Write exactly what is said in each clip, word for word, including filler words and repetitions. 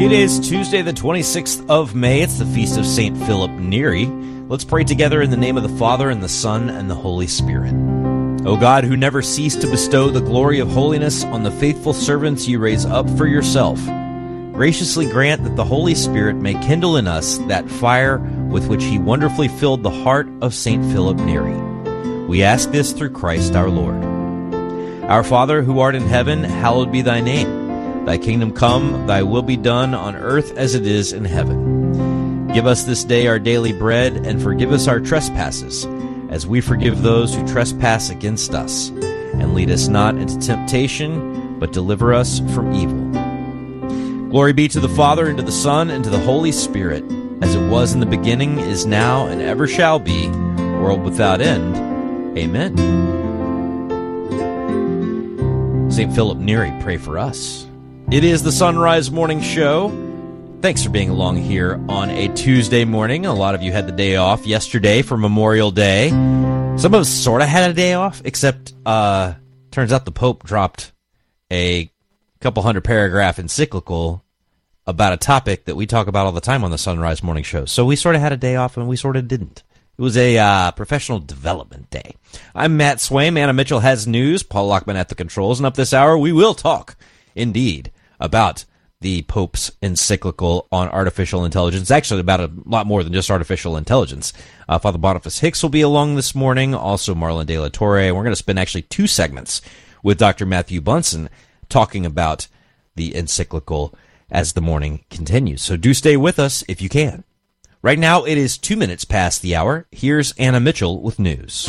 It is Tuesday, the twenty-sixth of May. It's the feast of Saint Philip Neri. Let's pray together in the name of the Father, and the Son, and the Holy Spirit. O God, who never cease to bestow the glory of holiness on the faithful servants you raise up for yourself, graciously grant that the Holy Spirit may kindle in us that fire with which he wonderfully filled the heart of Saint Philip Neri. We ask this through Christ our Lord. Our Father, who art in heaven, hallowed be thy name. Thy kingdom come, thy will be done on earth as it is in heaven. Give us this day our daily bread, and forgive us our trespasses, as we forgive those who trespass against us. And lead us not into temptation, but deliver us from evil. Glory be to the Father, and to the Son, and to the Holy Spirit, as it was in the beginning, is now, and ever shall be, world without end. Amen. Saint Philip Neri, pray for us. It is the Sunrise Morning Show. Thanks for being along here on a Tuesday morning. A lot of you had the day off yesterday for Memorial Day. Some of us sort of had a day off, except uh, turns out the Pope dropped a couple hundred paragraph encyclical about a topic that we talk about all the time on the Sunrise Morning Show. So we sort of had a day off and we sort of didn't. It was a uh, professional development day. I'm Matt Swaim. Anna Mitchell has news. Paul Lockman at the controls. And up this hour, we will talk, indeed, about the Pope's encyclical on artificial intelligence. Actually, about a lot more than just artificial intelligence. Uh, Father Boniface Hicks will be along this morning. Also, Marlon De La Torre. We're going to spend actually two segments with Doctor Matthew Bunson talking about the encyclical as the morning continues. So do stay with us if you can. Right now, it is two minutes past the hour. Here's Anna Mitchell with news.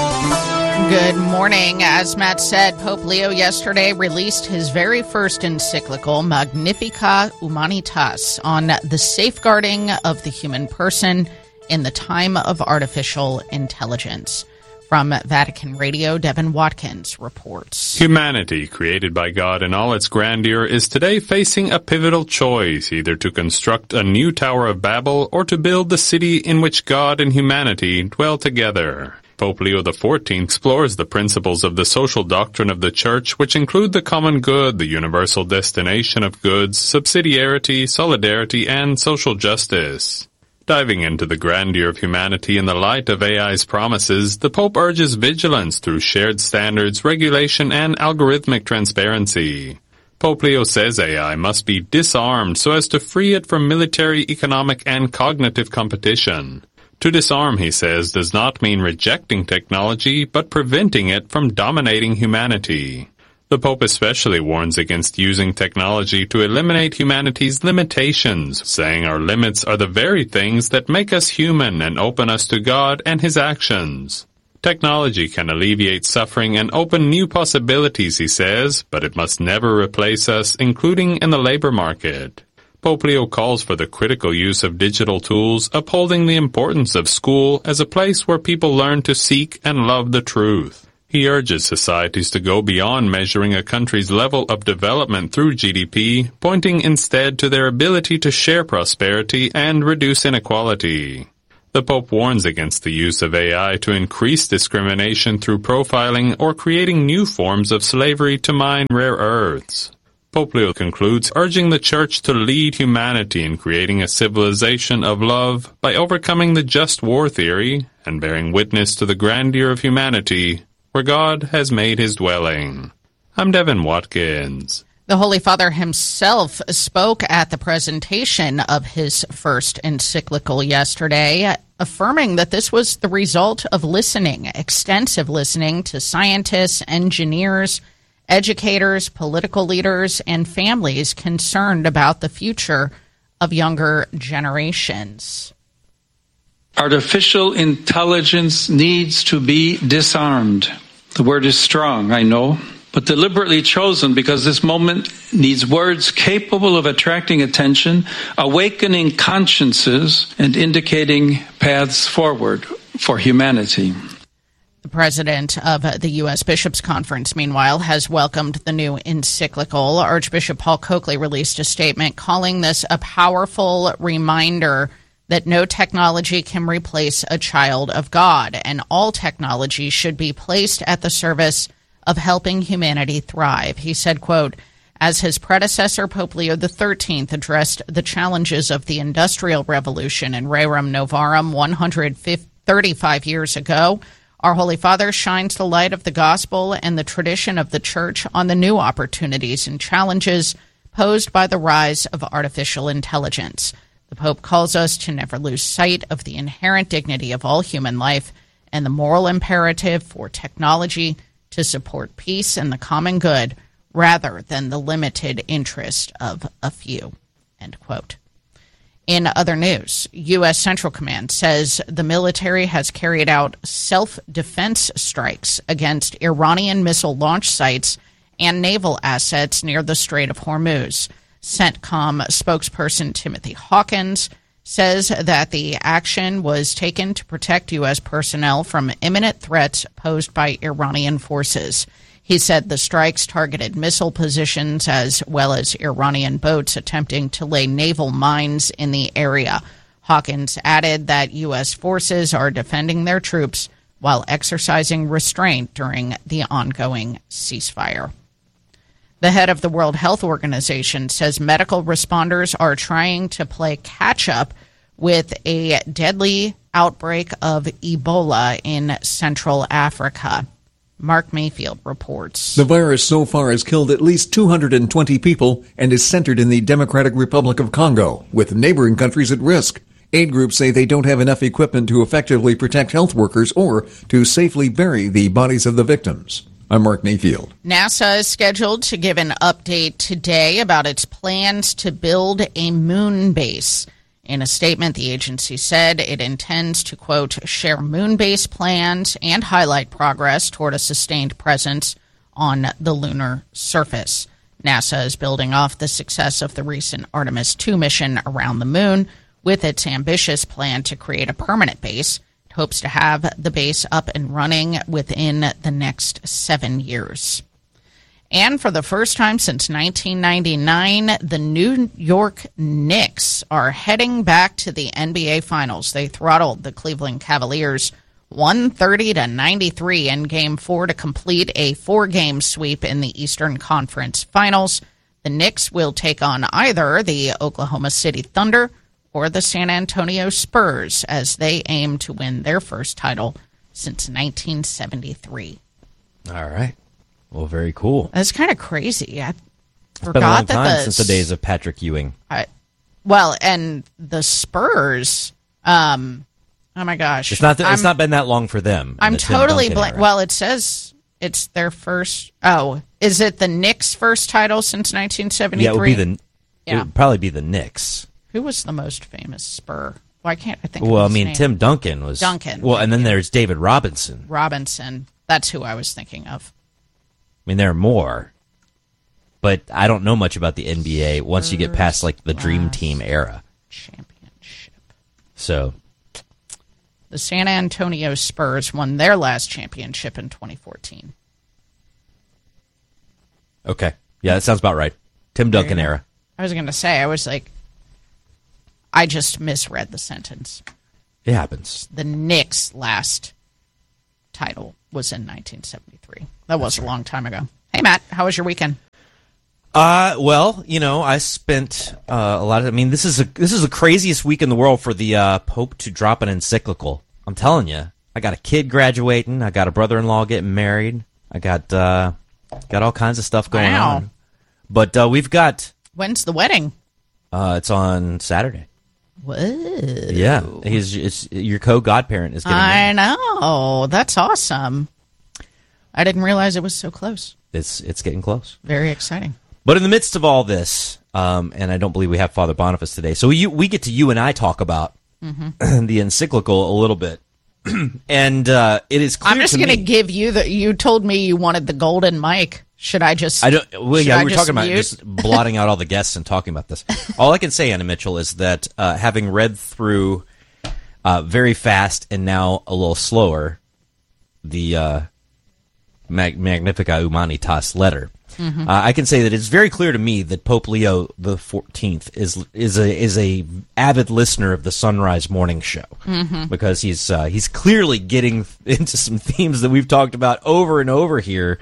Good morning. As Matt said, Pope Leo yesterday released his very first encyclical, Magnificat Humanitas, on the safeguarding of the human person in the time of artificial intelligence. From Vatican Radio, Devin Watkins reports. Humanity, created by God in all its grandeur, is today facing a pivotal choice, either to construct a new Tower of Babel or to build the city in which God and humanity dwell together. Pope Leo the fourteenth explores the principles of the social doctrine of the Church, which include the common good, the universal destination of goods, subsidiarity, solidarity, and social justice. Diving into the grandeur of humanity in the light of A I's promises, the Pope urges vigilance through shared standards, regulation, and algorithmic transparency. Pope Leo says A I must be disarmed so as to free it from military, economic, and cognitive competition. To disarm, he says, does not mean rejecting technology, but preventing it from dominating humanity. The Pope especially warns against using technology to eliminate humanity's limitations, saying our limits are the very things that make us human and open us to God and His actions. Technology can alleviate suffering and open new possibilities, he says, but it must never replace us, including in the labor market. Pope Leo calls for the critical use of digital tools, upholding the importance of school as a place where people learn to seek and love the truth. He urges societies to go beyond measuring a country's level of development through G D P, pointing instead to their ability to share prosperity and reduce inequality. The Pope warns against the use of A I to increase discrimination through profiling or creating new forms of slavery to mine rare earths. Pope Leo concludes, urging the Church to lead humanity in creating a civilization of love by overcoming the just war theory and bearing witness to the grandeur of humanity where God has made his dwelling. I'm Devin Watkins. The Holy Father himself spoke at the presentation of his first encyclical yesterday, affirming that this was the result of listening, extensive listening to scientists, engineers, educators, political leaders, and families concerned about the future of younger generations. Artificial intelligence needs to be disarmed. The word is strong, I know, but deliberately chosen because this moment needs words capable of attracting attention, awakening consciences, and indicating paths forward for humanity. The president of the U S Bishops' Conference, meanwhile, has welcomed the new encyclical. Archbishop Paul Coakley released a statement calling this a powerful reminder that no technology can replace a child of God, and all technology should be placed at the service of helping humanity thrive. He said, quote, As his predecessor, Pope Leo the thirteenth addressed the challenges of the Industrial Revolution in Rerum Novarum one hundred thirty-five years ago, our Holy Father shines the light of the gospel and the tradition of the Church on the new opportunities and challenges posed by the rise of artificial intelligence. The Pope calls us to never lose sight of the inherent dignity of all human life and the moral imperative for technology to support peace and the common good rather than the limited interest of a few. End quote. In other news, U S. Central Command says the military has carried out self-defense strikes against Iranian missile launch sites and naval assets near the Strait of Hormuz. CENTCOM spokesperson Timothy Hawkins says that the action was taken to protect U S personnel from imminent threats posed by Iranian forces. He said the strikes targeted missile positions as well as Iranian boats attempting to lay naval mines in the area. Hawkins added that U S forces are defending their troops while exercising restraint during the ongoing ceasefire. The head of the World Health Organization says medical responders are trying to play catch-up with a deadly outbreak of Ebola in Central Africa. Mark Mayfield reports. The virus so far has killed at least two hundred twenty people and is centered in the Democratic Republic of Congo, with neighboring countries at risk. Aid groups say they don't have enough equipment to effectively protect health workers or to safely bury the bodies of the victims. I'm Mark Mayfield. NASA is scheduled to give an update today about its plans to build a moon base. In a statement, the agency said it intends to, quote, share moon base plans and highlight progress toward a sustained presence on the lunar surface. NASA is building off the success of the recent Artemis two mission around the moon with its ambitious plan to create a permanent base. It hopes to have the base up and running within the next seven years. And for the first time since nineteen ninety-nine, the New York Knicks are heading back to the N B A Finals. They throttled the Cleveland Cavaliers one thirty to ninety-three in Game four to complete a four-game sweep in the Eastern Conference Finals. The Knicks will take on either the Oklahoma City Thunder or the San Antonio Spurs as they aim to win their first title since nineteen seventy-three. All right. Well, very cool. That's kind of crazy. I it's forgot been a long that time the, since the days of Patrick Ewing. I, well, and the Spurs. Um, oh my gosh, it's not. Th- it's not been that long for them. I'm totally blank. Well, it says it's their first. Oh, is it the Knicks' first title since nineteen seventy-three? Yeah, it would be the. Yeah. It would probably be the Knicks. Who was the most famous Spur? Why can't I think? Well, of his I mean, name? Tim Duncan was Duncan. Well, and then there's David Robinson. Robinson. That's who I was thinking of. I mean, there are more, but I don't know much about the N B A once you get past like the Dream Team era. Championship. So, the San Antonio Spurs won their last championship in twenty fourteen. Okay, yeah, that sounds about right. Tim Duncan era. I was going to say, I was like, I just misread the sentence. It happens. The Knicks' last title was in nineteen seventy-three. That was That's a long time ago. Hey, Matt, how was your weekend? Uh, well, you know, I spent uh, a lot of. I mean, this is a this is the craziest week in the world for the uh, Pope to drop an encyclical. I'm telling you, I got a kid graduating. I got a brother-in-law getting married. I got uh, got all kinds of stuff going wow. on. But uh, we've got. When's the wedding? Uh, it's on Saturday. Whoa. Yeah, he's it's, your co-godparent is getting I married. know. That's awesome. I didn't realize it was so close. It's it's getting close. Very exciting. But in the midst of all this, um, and I don't believe we have Father Boniface today, so we, we get to you and I talk about mm-hmm. the encyclical a little bit. and uh, it is clear I'm just going to give you the. You told me you wanted the golden mic. Should I just? I don't. Well, yeah, I we were talking mute? about just blotting out all the guests and talking about this. All I can say, Anna Mitchell, is that uh, having read through uh, very fast and now a little slower the uh, Mag- Magnifica Humanitas letter, mm-hmm. uh, I can say that it's very clear to me that Pope Leo the fourteenth is is a is a avid listener of the Sunrise Morning Show mm-hmm. because he's uh, he's clearly getting into some themes that we've talked about over and over here.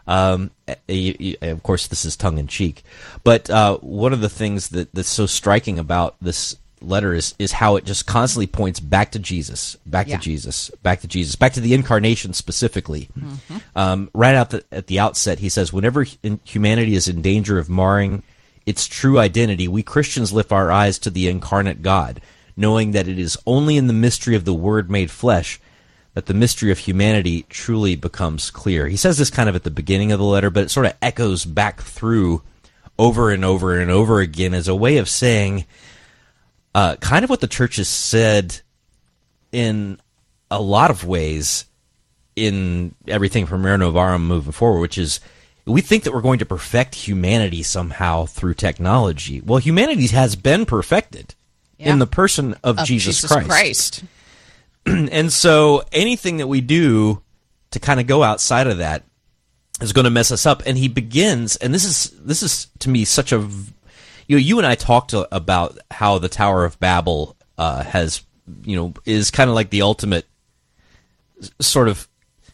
Um, you, you, of course, this is tongue in cheek, but uh, one of the things that, that's so striking about this letter is is how it just constantly points back to Jesus, back Yeah. to Jesus, back to Jesus, back to the incarnation specifically. Mm-hmm. Um, right out the, at the outset, he says, "Whenever hu- humanity is in danger of marring its true identity, we Christians lift our eyes to the incarnate God, knowing that it is only in the mystery of the Word made flesh that the mystery of humanity truly becomes clear." He says this kind of at the beginning of the letter, but it sort of echoes back through over and over and over again as a way of saying uh, kind of what the church has said in a lot of ways in everything from Rerum Novarum moving forward, which is we think that we're going to perfect humanity somehow through technology. Well, humanity has been perfected Yeah. in the person of, Of Jesus, Jesus Christ. Christ. And so anything that we do to kind of go outside of that is going to mess us up. And he begins, and this is this is to me such a, you know, you and I talked about how the Tower of Babel uh, has, you know, is kind of like the ultimate sort of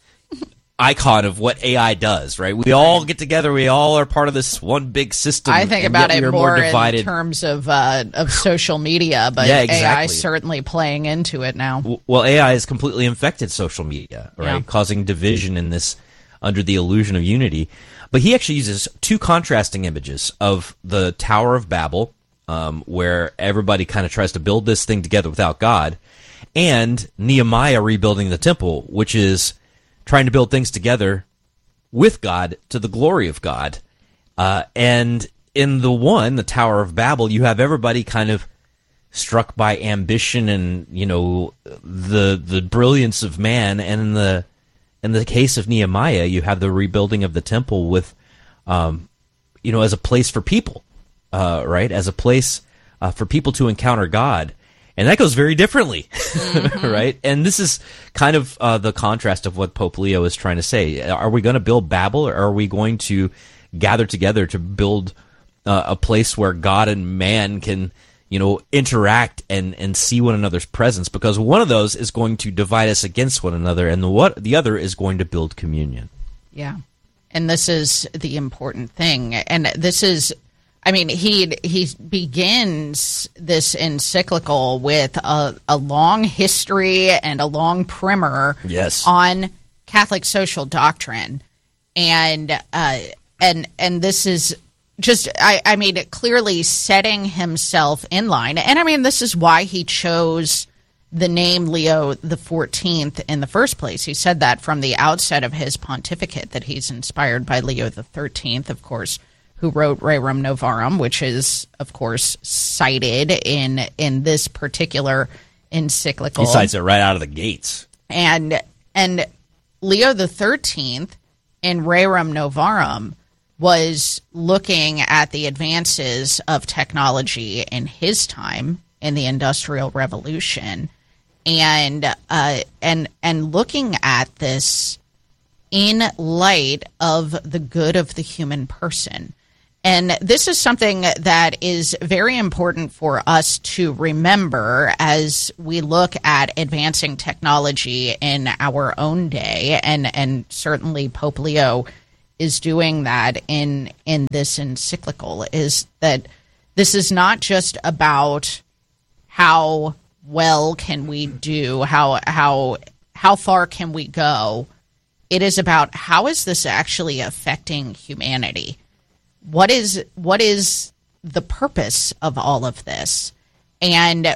icon of what A I does, right? We all get together, we all are part of this one big system. I think and about yet it we are more, divided. in terms of uh, of social media, but Yeah, A I exactly. certainly playing into it now. W- Well, A I has completely infected social media, right? Yeah. Causing division in this under the illusion of unity. But he actually uses two contrasting images of the Tower of Babel, um, where everybody kind of tries to build this thing together without God, and Nehemiah rebuilding the temple, which is trying to build things together with God to the glory of God. Uh, and in the one, the Tower of Babel, you have everybody kind of struck by ambition and, you know, the the brilliance of man. And in the in the case of Nehemiah, you have the rebuilding of the temple with, um, you know, as a place for people, uh, right? As a place uh, for people to encounter God. And that goes very differently, mm-hmm. right? And this is kind of uh, the contrast of what Pope Leo is trying to say. Are we going to build Babel, or are we going to gather together to build uh, a place where God and man can, you know, interact and, and see one another's presence? Because one of those is going to divide us against one another, and the what the other is going to build communion. Yeah. And this is the important thing. And this is, I mean, he he begins this encyclical with a, a long history and a long primer Yes. on Catholic social doctrine. And uh, and and this is just, I, I mean, clearly setting himself in line. And I mean, this is why he chose the name Leo the fourteenth in the first place. He said that from the outset of his pontificate, that he's inspired by Leo the thirteenth, of course, who wrote Rerum Novarum, which is, of course, cited in in this particular encyclical. He cites it right out of the gates. And and Leo the thirteenth in Rerum Novarum was looking at the advances of technology in his time in the Industrial Revolution, and uh, and and looking at this in light of the good of the human person. And this is something that is very important for us to remember as we look at advancing technology in our own day, and and certainly Pope Leo is doing that in in this encyclical, is that this is not just about how well can we do, how how how far can we go. It is about how is this actually affecting humanity? What is what is the purpose of all of this? And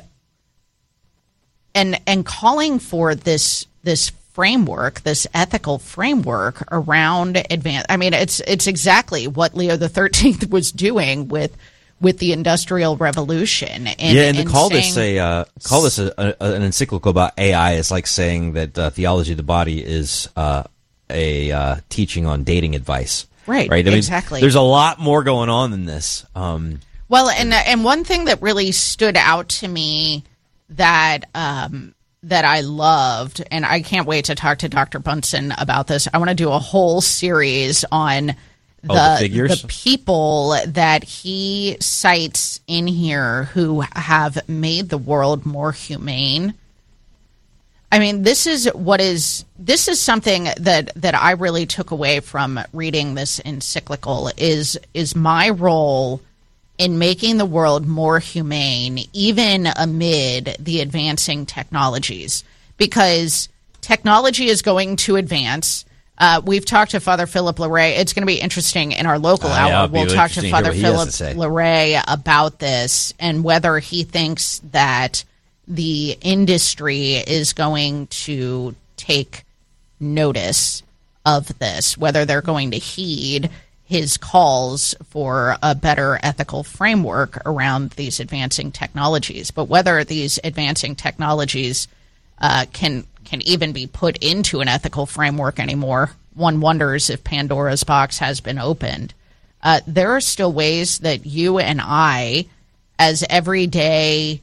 and and calling for this this framework, this ethical framework around advance. I mean, it's it's exactly what Leo the thirteenth was doing with with the Industrial Revolution. And, yeah, and to and call saying, this a uh, call this a, a, an encyclical about A I is like saying that uh, theology of the body is uh, a uh, teaching on dating advice. Right, right. I mean, exactly. There's a lot more going on than this. Um, Well, and and one thing that really stood out to me that um, that I loved, and I can't wait to talk to Doctor Bunsen about this. I want to do a whole series on the, oh, the figures? the people that he cites in here who have made the world more humane. I mean, this is what is this is something that, that I really took away from reading this encyclical is is my role in making the world more humane, even amid the advancing technologies, because technology is going to advance. Uh, we've talked to Father Philip Larray. It's going to be interesting in our local uh, hour. Yeah, we'll really talk to Father to Philip to Larray about this and whether he thinks that the industry is going to take notice of this, whether they're going to heed his calls for a better ethical framework around these advancing technologies. But whether these advancing technologies uh, can can even be put into an ethical framework anymore, one wonders if Pandora's box has been opened. Uh, there are still ways that you and I, as everyday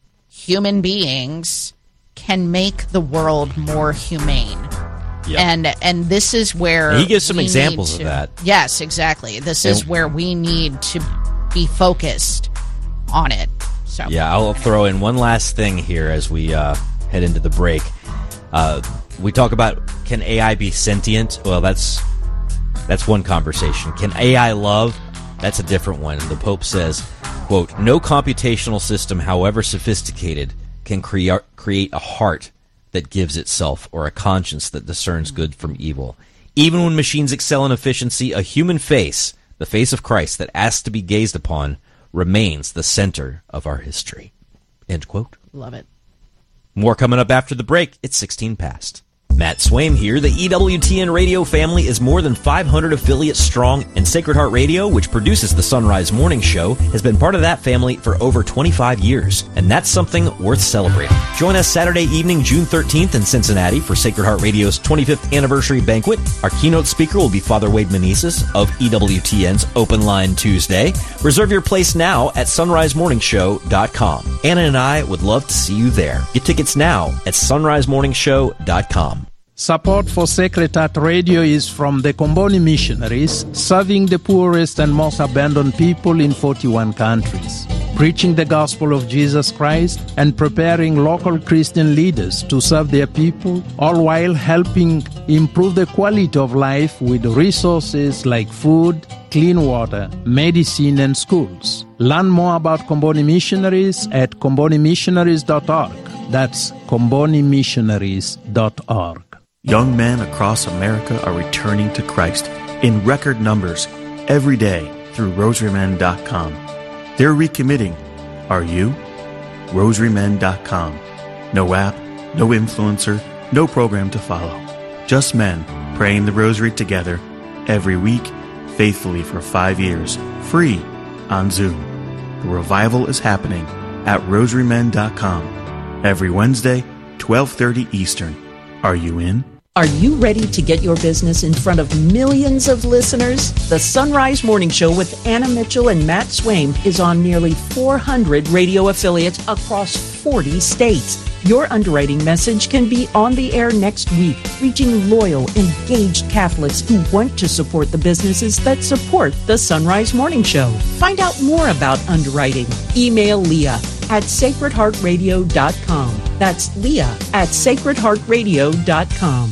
human beings, can make the world more humane. Yep. And and this is where and he gives some we examples need of to, that. Yes, exactly. This and, is where we need to be focused on it. So yeah, I'll throw in one last thing here as we uh, head into the break. Uh, we talk about, can A I be sentient? Well, that's that's one conversation. Can A I love? That's a different one. The Pope says, quote, "No computational system, however sophisticated, can crea- create a heart that gives itself or a conscience that discerns good from evil. Even when machines excel in efficiency, a human face, the face of Christ that asks to be gazed upon, remains the center of our history." End quote. Love it. More coming up after the break. It's sixteen past. Matt Swaim here. The E W T N radio family is more than five hundred affiliates strong, and Sacred Heart Radio, which produces the Sunrise Morning Show, has been part of that family for over twenty-five years, and that's something worth celebrating. Join us Saturday evening, June thirteenth in Cincinnati for Sacred Heart Radio's twenty-fifth anniversary banquet. Our keynote speaker will be Father Wade Meneses of E W T N's Open Line Tuesday. Reserve your place now at sunrise morning show dot com. Anna and I would love to see you there. Get tickets now at sunrise morning show dot com. Support for Sacred Heart Radio is from the Comboni Missionaries, serving the poorest and most abandoned people in forty-one countries, preaching the gospel of Jesus Christ and preparing local Christian leaders to serve their people, all while helping improve the quality of life with resources like food, clean water, medicine, and schools. Learn more about Comboni Missionaries at comboni missionaries dot org. That's comboni missionaries dot org. Young men across America are returning to Christ in record numbers every day through rosary men dot com. They're recommitting. Are you? rosary men dot com. No app, no influencer, no program to follow. Just men praying the rosary together every week, faithfully for five years, free on Zoom. The revival is happening at rosary men dot com every Wednesday, twelve thirty Eastern. Are you in? Are you ready to get your business in front of millions of listeners? The Sunrise Morning Show with Anna Mitchell and Matt Swaim is on nearly four hundred radio affiliates across forty states. Your underwriting message can be on the air next week, reaching loyal, engaged Catholics who want to support the businesses that support the Sunrise Morning Show. Find out more about underwriting. Email Leah at sacred heart radio dot com. That's Leah at sacred heart radio dot com.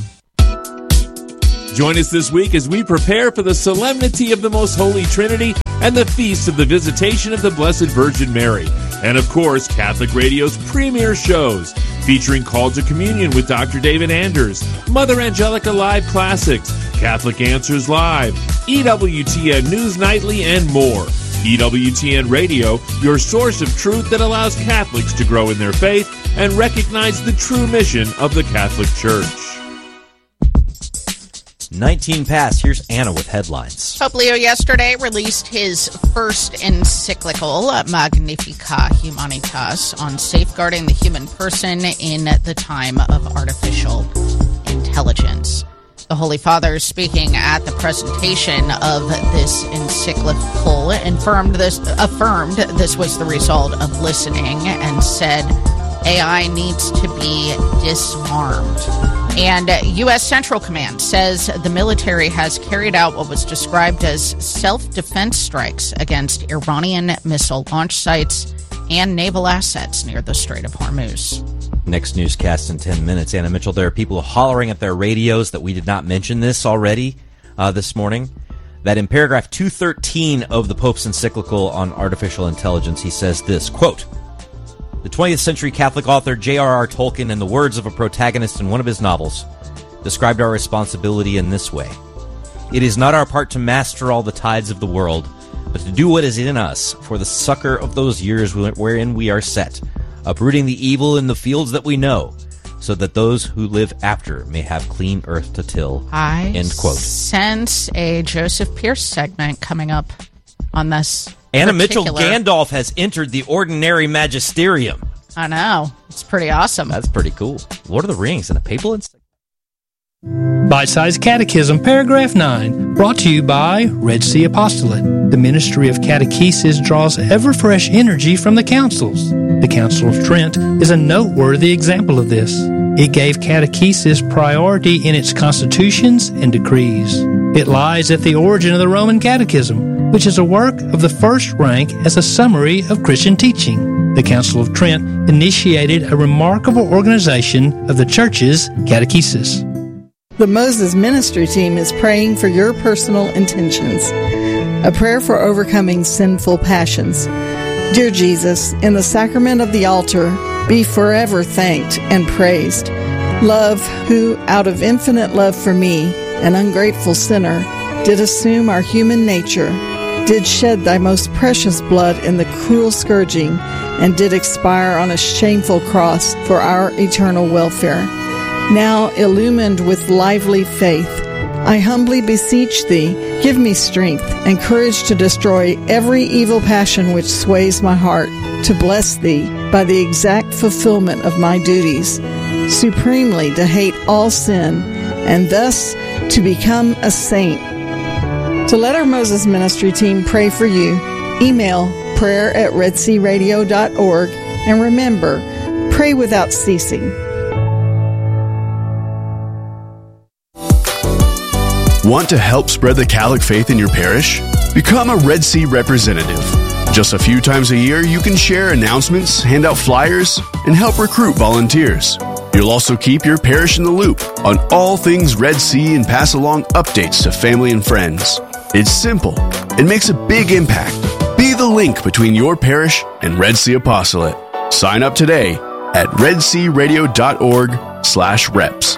Join us this week as we prepare for the Solemnity of the Most Holy Trinity and the Feast of the Visitation of the Blessed Virgin Mary. And of course, Catholic Radio's premier shows, featuring Call to Communion with Doctor David Anders, Mother Angelica Live Classics, Catholic Answers Live, E W T N News Nightly, and more. E W T N Radio, your source of truth that allows Catholics to grow in their faith and recognize the true mission of the Catholic Church. nineteen past. Here's Anna with headlines. Pope Leo yesterday released his first encyclical, Magnificat Humanitas, on safeguarding the human person in the time of artificial intelligence. The Holy Father, speaking at the presentation of this encyclical, affirmed this, affirmed this was the result of listening and said A I needs to be disarmed. And U S Central Command says the military has carried out what was described as self-defense strikes against Iranian missile launch sites and naval assets near the Strait of Hormuz. Next newscast in ten minutes. Anna Mitchell, there are people hollering at their radios that we did not mention this already uh, this morning, that in paragraph two thirteen of the Pope's encyclical on artificial intelligence, he says this, quote, "The twentieth century Catholic author J R R Tolkien, in the words of a protagonist in one of his novels, described our responsibility in this way. It is not our part to master all the tides of the world, but to do what is in us for the succor of those years wherein we are set, uprooting the evil in the fields that we know, so that those who live after may have clean earth to till." I End quote. sense a Joseph Pierce segment coming up on this. Anna particular. Mitchell, Gandalf has entered the ordinary magisterium. I know. It's pretty awesome. That's pretty cool. Lord of the Rings and a papal encyclical. Bite-sized Catechism, Paragraph nine, brought to you by Red Sea Apostolate. The ministry of catechesis draws ever-fresh energy from the councils. The Council of Trent is a noteworthy example of this. It gave catechesis priority in its constitutions and decrees. It lies at the origin of the Roman Catechism, which is a work of the first rank as a summary of Christian teaching. The Council of Trent initiated a remarkable organization of the Church's catechesis. The Moses Ministry Team is praying for your personal intentions. A prayer for overcoming sinful passions. Dear Jesus, in the sacrament of the altar, be forever thanked and praised. Love, who, out of infinite love for me, an ungrateful sinner, did assume our human nature, did shed thy most precious blood in the cruel scourging, and did expire on a shameful cross for our eternal welfare. Now, illumined with lively faith, I humbly beseech thee, give me strength and courage to destroy every evil passion which sways my heart, to bless thee by the exact fulfillment of my duties, supremely to hate all sin, and thus to become a saint. To let our Moses Ministry Team pray for you, email prayer at red sea radio dot org, and remember, pray without ceasing. Want to help spread the Catholic faith in your parish? Become a Red Sea representative. Just a few times a year, you can share announcements, hand out flyers, and help recruit volunteers. You'll also keep your parish in the loop on all things Red Sea and pass along updates to family and friends. It's simple and makes a big impact. Be the link between your parish and Red Sea Apostolate. Sign up today at red sea radio dot org slash reps.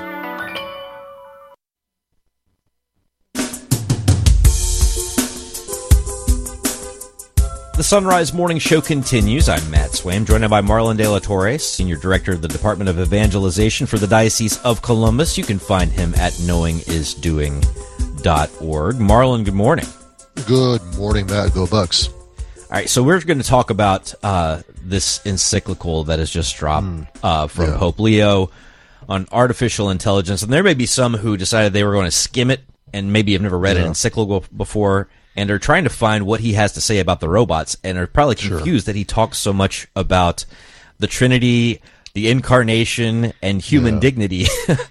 The Sunrise Morning Show continues. I'm Matt Swaim, joined by Marlon De La Torre, Senior Director of the Department of Evangelization for the Diocese of Columbus. You can find him at knowing is doing dot org. Marlon, good morning. Good morning, Matt. Go Bucks. All right, so we're going to talk about uh, this encyclical that has just dropped mm, uh, from yeah. Pope Leo on artificial intelligence. And there may be some who decided they were going to skim it and maybe have never read yeah. an encyclical before, and are trying to find what he has to say about the robots, and are probably confused sure. that he talks so much about the Trinity, the Incarnation, and human yeah. dignity.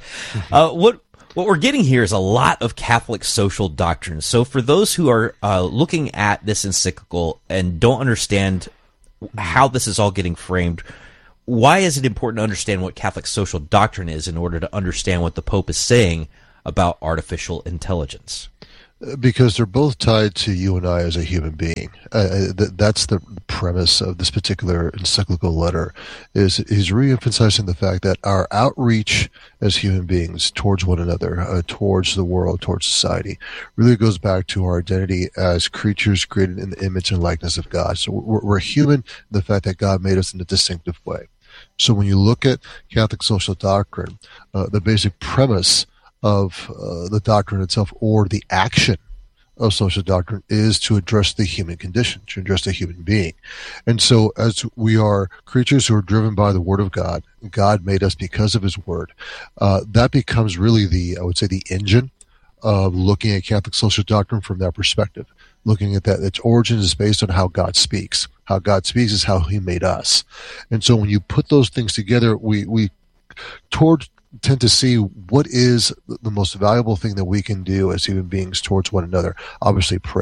uh, what what we're getting here is a lot of Catholic social doctrine. So for those who are uh, looking at this encyclical and don't understand how this is all getting framed, why is it important to understand what Catholic social doctrine is in order to understand what the Pope is saying about artificial intelligence? Because they're both tied to you and I as a human being. Uh, th- that's the premise of this particular encyclical letter. Is he's re-emphasizing the fact that our outreach as human beings towards one another, uh, towards the world, towards society, really goes back to our identity as creatures created in the image and likeness of God. So we're, we're human in the fact that God made us in a distinctive way. So when you look at Catholic social doctrine, uh, the basic premise of uh, the doctrine itself, or the action of social doctrine, is to address the human condition, to address the human being. And so as we are creatures who are driven by the Word of God, God made us because of His Word, uh, that becomes really the, I would say, the engine of looking at Catholic social doctrine from that perspective. Looking at that, its origin is based on how God speaks. How God speaks is how He made us. And so when you put those things together, we, we toward tend to see what is the most valuable thing that we can do as human beings towards one another. Obviously, prayer.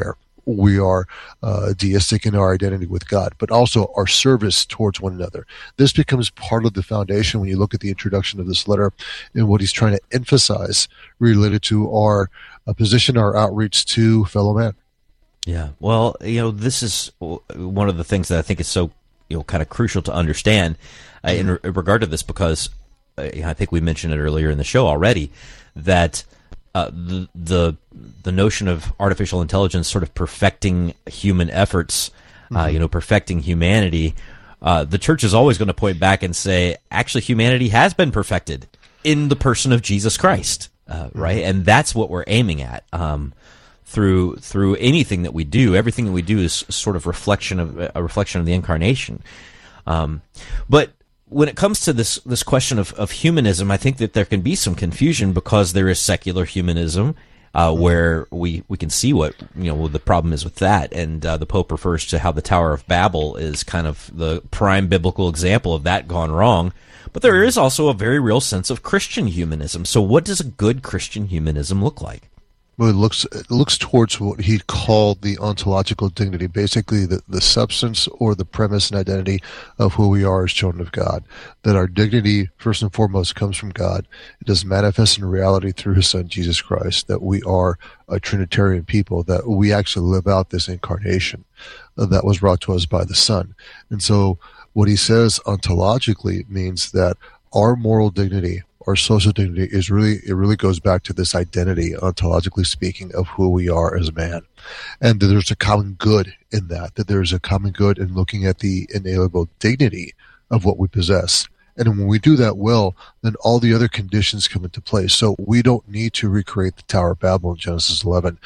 we are uh, deistic in our identity with God, but also our service towards one another. This becomes part of the foundation when you look at the introduction of this letter and what he's trying to emphasize related to our uh, position, our outreach to fellow man. Yeah, well, you know, this is one of the things that I think is so, you know, kind of crucial to understand uh, in, re- in regard to this, because uh, I think we mentioned it earlier in the show already, that uh, the the the notion of artificial intelligence sort of perfecting human efforts, uh, mm-hmm. you know, perfecting humanity. Uh, the church is always going to point back and say, actually, humanity has been perfected in the person of Jesus Christ, uh, right? Mm-hmm. And that's what we're aiming at. Um, Through through anything that we do, everything that we do is sort of reflection of a reflection of the incarnation. Um, but when it comes to this this question of, of humanism, I think that there can be some confusion because there is secular humanism, uh, where we, we can see what you know the problem is with that, and uh, the Pope refers to how the Tower of Babel is kind of the prime biblical example of that gone wrong. But there is also a very real sense of Christian humanism. So, what does a good Christian humanism look like? Well, it looks it looks towards what he called the ontological dignity, basically the, the substance or the premise and identity of who we are as children of God. That our dignity, first and foremost, comes from God. It is manifest in reality through his Son, Jesus Christ, that we are a Trinitarian people, that we actually live out this incarnation that was brought to us by the Son. And so what he says ontologically means that our moral dignity, our social dignity, is really, it really goes back to this identity, ontologically speaking, of who we are as man. And that there's a common good in that, that there's a common good in looking at the inalienable dignity of what we possess. And when we do that well, then all the other conditions come into place. So we don't need to recreate the Tower of Babel in Genesis eleven.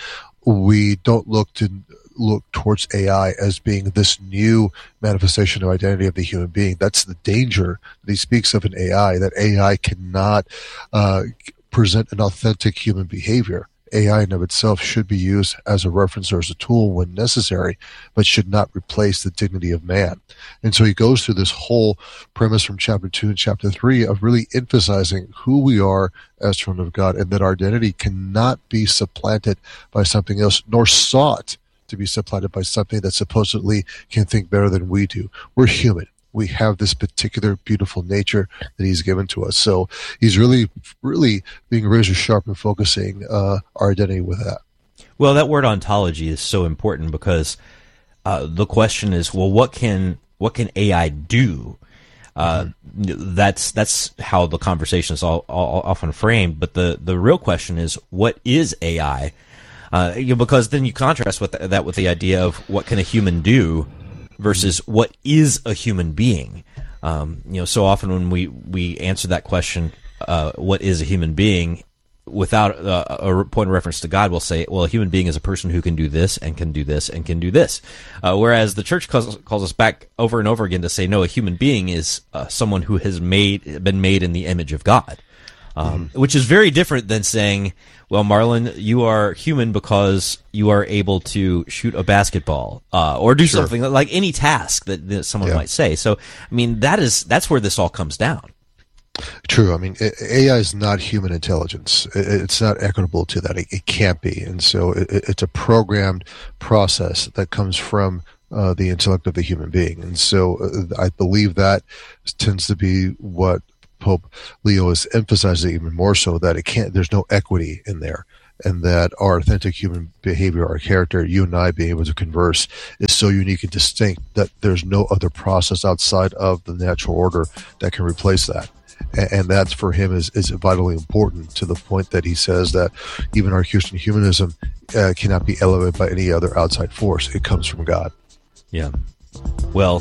We don't look to look towards A I as being this new manifestation of identity of the human being. That's the danger that he speaks of in A I, that A I cannot uh, present an authentic human behavior. A I in of itself should be used as a reference or as a tool when necessary, but should not replace the dignity of man. And so he goes through this whole premise from chapter two and chapter three of really emphasizing who we are as children of God, and that our identity cannot be supplanted by something else, nor sought to be supplanted by something that supposedly can think better than we do. We're human. We have this particular beautiful nature that he's given to us. So he's really, really being razor sharp and focusing uh, our identity with that. Well, that word ontology is so important because uh, the question is, well, what can what can A I do? Uh, mm-hmm. That's that's how the conversation is all, all often framed. But the, the real question is, what is A I? Uh, you know, because then you contrast with that with the idea of what can a human do versus what is a human being. Um, you know, so often when we, we answer that question, uh, what is a human being, without uh, a point of reference to God, we'll say, well, a human being is a person who can do this and can do this and can do this. Uh, whereas the church calls, calls us back over and over again to say, no, a human being is uh, someone who has made been made in the image of God. Um, mm-hmm. Which is very different than saying, well, Marlon, you are human because you are able to shoot a basketball, uh, or do sure. something like any task that, that someone yeah. might say. So, I mean, that is, that's where this all comes down. True. I mean, A I is not human intelligence. It's not equitable to that. It can't be. And so it's a programmed process that comes from uh, the intellect of the human being. And so I believe that tends to be what Pope Leo is emphasizing even more so, that it can't, there's no equity in there, and that our authentic human behavior, our character, you and I being able to converse, is so unique and distinct that there's no other process outside of the natural order that can replace that. And, and that for him is, is vitally important, to the point that he says that even our Christian humanism uh, cannot be elevated by any other outside force. It comes from God. Yeah. Well,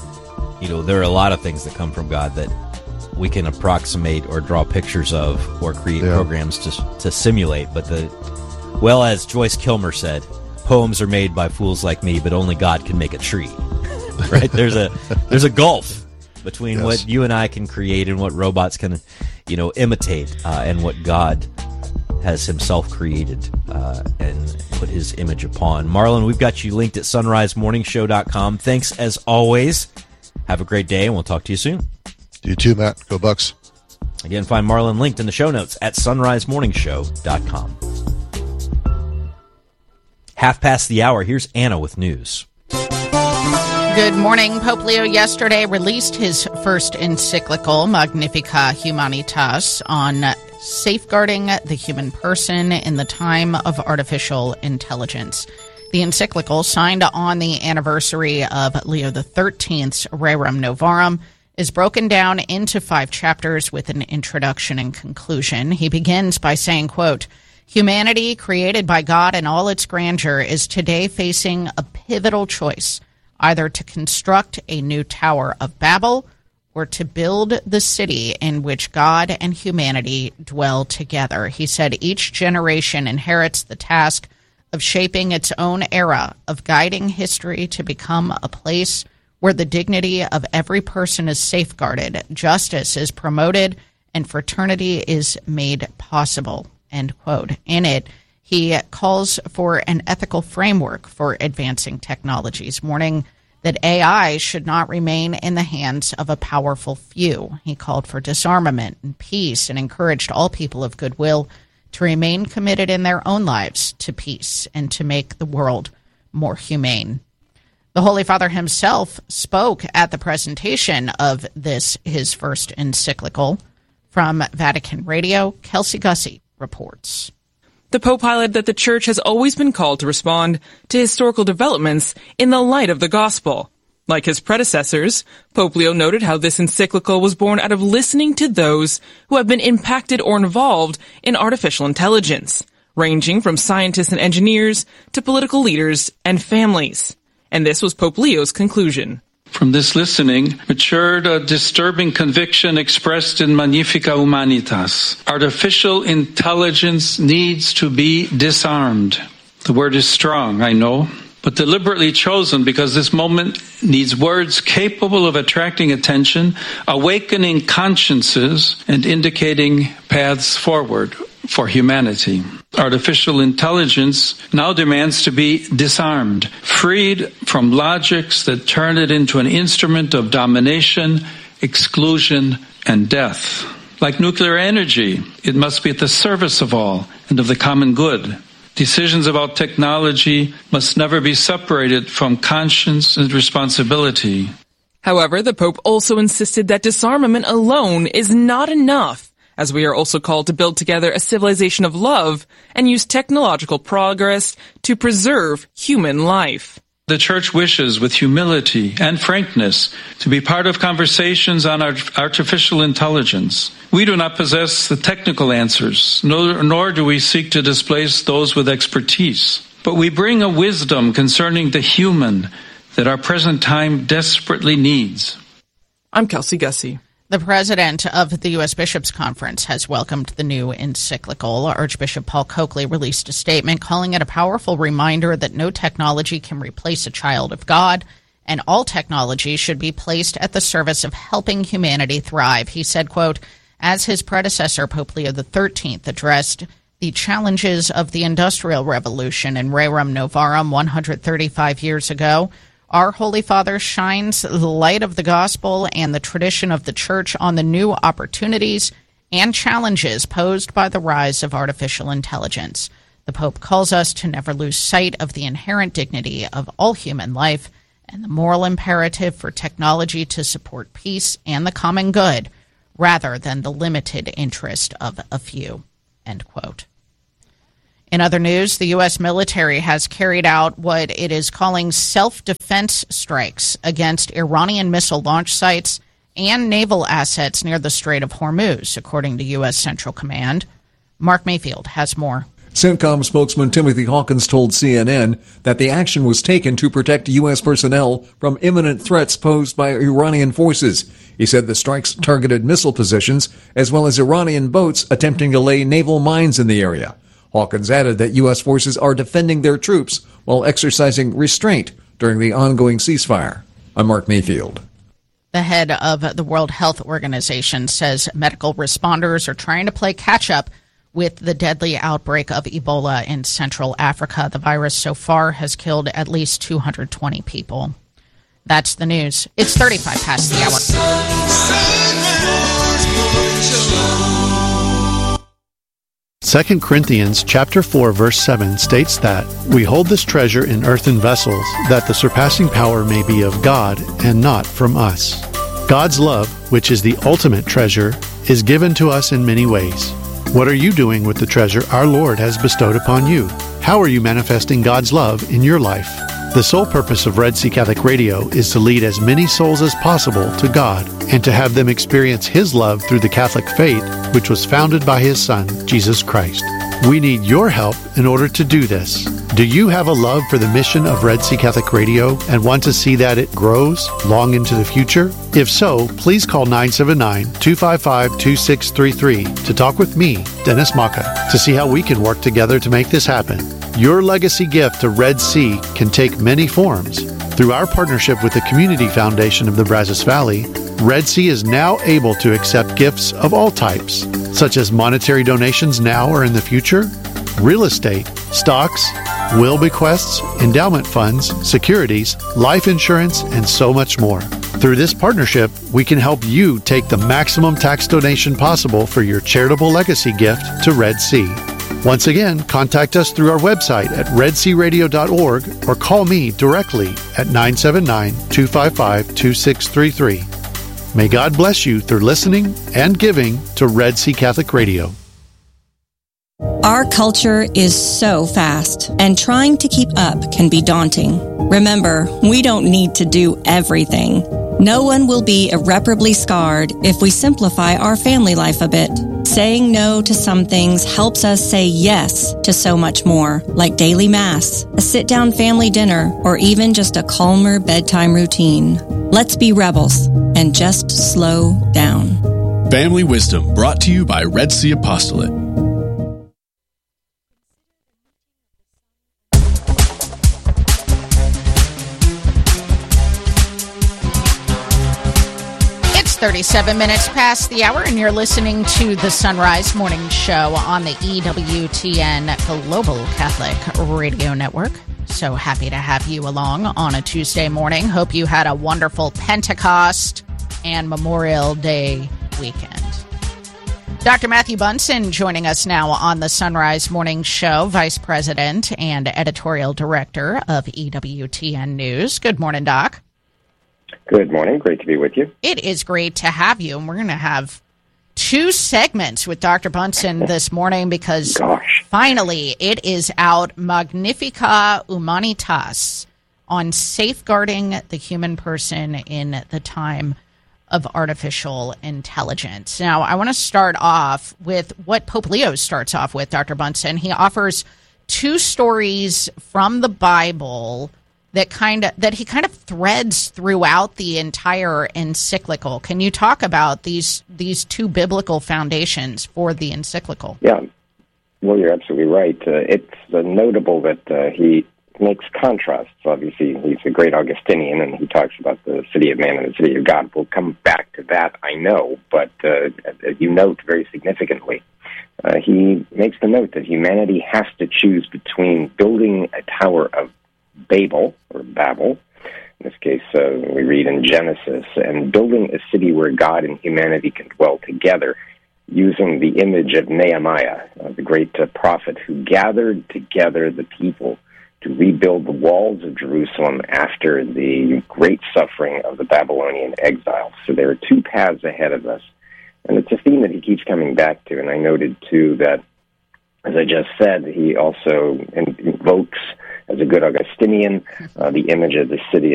you know, there are a lot of things that come from God that we can approximate or draw pictures of or create yeah. programs to to simulate. But the, well, as Joyce Kilmer said, poems are made by fools like me, but only God can make a tree. Right? There's a there's a gulf between yes. what you and I can create and what robots can, you know, imitate, uh, and what God has himself created uh, and put his image upon. Marlon, we've got you linked at sunrise morning show dot com. Thanks as always. Have a great day, and we'll talk to you soon. You too, Matt. Go Bucks. Again, find Marlon linked in the show notes at sunrise morning show dot com. Half past the hour, here's Anna with news. Good morning. Pope Leo yesterday released his first encyclical, Magnificat Humanitas, on safeguarding the human person in the time of artificial intelligence. The encyclical, signed on the anniversary of Leo the thirteenth's Rerum Novarum, is broken down into five chapters with an introduction and conclusion. He begins by saying, quote, "Humanity, created by God in all its grandeur, is today facing a pivotal choice, either to construct a new Tower of Babel or to build the city in which God and humanity dwell together." He said each generation inherits the task of shaping its own era, of guiding history to become a place where the dignity of every person is safeguarded, justice is promoted, and fraternity is made possible, end quote. In it, he calls for an ethical framework for advancing technologies, warning that A I should not remain in the hands of a powerful few. He called for disarmament and peace and encouraged all people of goodwill to remain committed in their own lives to peace and to make the world more humane. The Holy Father himself spoke at the presentation of this, his first encyclical. From Vatican Radio, Kelsey Gussie reports. The Pope highlighted that the Church has always been called to respond to historical developments in the light of the Gospel. Like his predecessors, Pope Leo noted how this encyclical was born out of listening to those who have been impacted or involved in artificial intelligence, ranging from scientists and engineers to political leaders and families. And this was Pope Leo's conclusion. From this listening matured a disturbing conviction expressed in Magnificat Humanitas. Artificial intelligence needs to be disarmed. The word is strong, I know, but deliberately chosen because this moment needs words capable of attracting attention, awakening consciences, and indicating paths forward for humanity. Artificial intelligence now demands to be disarmed, freed from logics that turn it into an instrument of domination, exclusion, and death. Like nuclear energy, it must be at the service of all and of the common good. Decisions about technology must never be separated from conscience and responsibility. However, the Pope also insisted that disarmament alone is not enough, as we are also called to build together a civilization of love and use technological progress to preserve human life. The Church wishes, with humility and frankness, to be part of conversations on artificial intelligence. We do not possess the technical answers, nor, nor do we seek to displace those with expertise. But we bring a wisdom concerning the human that our present time desperately needs. I'm Kelsey Gussie. The president of the U S Bishops' Conference has welcomed the new encyclical. Archbishop Paul Coakley released a statement calling it a powerful reminder that no technology can replace a child of God, and all technology should be placed at the service of helping humanity thrive. He said, quote, as his predecessor, Pope Leo the thirteenth, addressed the challenges of the Industrial Revolution in Rerum Novarum one hundred thirty-five years ago, our Holy Father shines the light of the gospel and the tradition of the Church on the new opportunities and challenges posed by the rise of artificial intelligence. The Pope calls us to never lose sight of the inherent dignity of all human life and the moral imperative for technology to support peace and the common good, rather than the limited interest of a few, end quote. In other news, the U S military has carried out what it is calling self-defense strikes against Iranian missile launch sites and naval assets near the Strait of Hormuz, according to U S Central Command. Mark Mayfield has more. CENTCOM spokesman Timothy Hawkins told C N N that the action was taken to protect U S personnel from imminent threats posed by Iranian forces. He said the strikes targeted missile positions as well as Iranian boats attempting to lay naval mines in the area. Hawkins added that U S forces are defending their troops while exercising restraint during the ongoing ceasefire. I'm Mark Mayfield. The head of the World Health Organization says medical responders are trying to play catch-up with the deadly outbreak of Ebola in Central Africa. The virus so far has killed at least two hundred twenty people. That's the news. It's thirty-five past the hour. Second Corinthians chapter four verse seven states that we hold this treasure in earthen vessels, that the surpassing power may be of God and not from us. God's love, which is the ultimate treasure, is given to us in many ways. What are you doing with the treasure our Lord has bestowed upon you? How are you manifesting God's love in your life? The sole purpose of Red Sea Catholic Radio is to lead as many souls as possible to God and to have them experience His love through the Catholic faith, which was founded by His Son, Jesus Christ. We need your help in order to do this. Do you have a love for the mission of Red Sea Catholic Radio and want to see that it grows long into the future? If so, please call nine seven nine, two five five, two six three three to talk with me, Dennis Maka, to see how we can work together to make this happen. Your legacy gift to Red Sea can take many forms. Through our partnership with the Community Foundation of the Brazos Valley, Red Sea is now able to accept gifts of all types, such as monetary donations now or in the future, real estate, stocks, will bequests, endowment funds, securities, life insurance, and so much more. Through this partnership, we can help you take the maximum tax donation possible for your charitable legacy gift to Red Sea. Once again, contact us through our website at red sea radio dot org or call me directly at nine seven nine, two five five, two six three three. May God bless you through listening and giving to Red Sea Catholic Radio. Our culture is so fast, and trying to keep up can be daunting. Remember, we don't need to do everything. No one will be irreparably scarred if we simplify our family life a bit. Saying no to some things helps us say yes to so much more, like daily mass, a sit-down family dinner, or even just a calmer bedtime routine. Let's be rebels and just slow down. Family Wisdom, brought to you by Red Sea Apostolate. thirty-seven minutes past the hour, and you're listening to the Sunrise Morning Show on the E W T N Global Catholic Radio Network. So happy to have you along on a Tuesday morning. Hope you had a wonderful Pentecost and Memorial Day weekend. Doctor Matthew Bunson joining us now on the Sunrise Morning Show, Vice President and Editorial Director of E W T N News. Good morning, Doc. Good morning. Great to be with you. It is great to have you, and we're going to have two segments with Doctor Bunson this morning because Gosh. finally it is out, Magnifica Humanitas, on safeguarding the human person in the time of artificial intelligence. Now, I want to start off with what Pope Leo starts off with, Doctor Bunson. He offers two stories from the Bible that kind of that he kind of threads throughout the entire encyclical. Can you talk about these these two biblical foundations for the encyclical? Yeah, well, you're absolutely right. Uh, it's uh, notable that uh, he makes contrasts. Obviously, he's a great Augustinian, and he talks about the city of man and the city of God. We'll come back to that, I know, but uh, as you note very significantly, uh, he makes the note that humanity has to choose between building a tower of Babel, or Babel, in this case uh, we read in Genesis, and building a city where God and humanity can dwell together, using the image of Nehemiah, uh, the great uh, prophet who gathered together the people to rebuild the walls of Jerusalem after the great suffering of the Babylonian exile. So there are two paths ahead of us, and it's a theme that he keeps coming back to, and I noted, too, that, as I just said, he also invokes, as a good Augustinian, uh, the image of the city